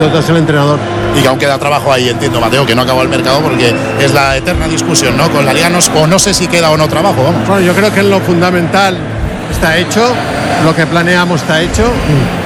Es el entrenador. Y que aún queda trabajo ahí, entiendo, Mateo, que no acabó el mercado porque es la eterna discusión, ¿no? Con la Liga no sé si queda o no trabajo, vamos. Bueno, yo creo que en lo fundamental está hecho, lo que planeamos está hecho.